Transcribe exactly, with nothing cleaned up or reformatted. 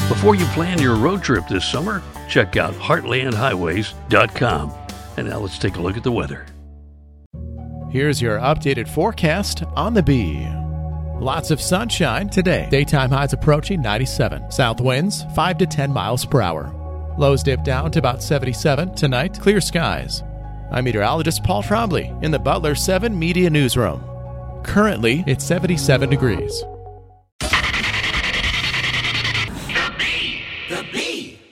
Before you plan your road trip this summer, check out heartland highways dot com. And now let's take a look at the weather. Here's your updated forecast on the Bee. Lots of sunshine today. Daytime highs approaching ninety-seven. South winds five to ten miles per hour. Lows dip down to about seventy-seven. Tonight, clear skies. I'm meteorologist Paul Trombley in the Butler seven Media Newsroom. Currently, it's seventy-seven degrees. The Bee! The Bee!